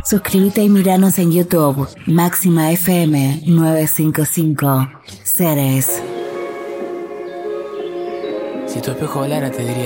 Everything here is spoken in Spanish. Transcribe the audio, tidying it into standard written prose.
Suscríbete y míranos en YouTube. Máxima FM 955. Ceres. Si tu espejo hablara te diría